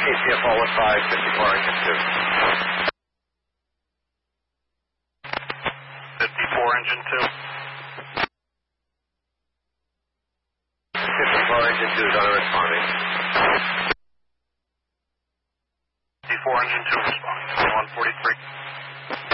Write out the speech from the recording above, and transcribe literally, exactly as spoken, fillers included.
K C F all one five, fifty-four engine two. fifty-four engine two. fifty-four engine two is unresponding. fifty-four engine two responding. one forty-three.